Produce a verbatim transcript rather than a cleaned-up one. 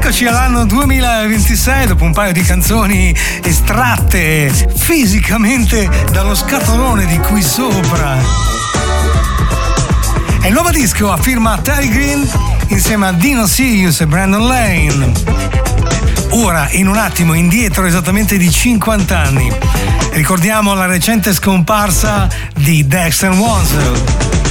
Eccoci all'anno duemilaventisei, dopo un paio di canzoni estratte fisicamente dallo scatolone di qui sopra. È il nuovo disco a firma Terry Green insieme a Dino Sirius e Brandon Lane. Ora, in un attimo, indietro esattamente di cinquanta anni. Ricordiamo la recente scomparsa di Dexter Wansel.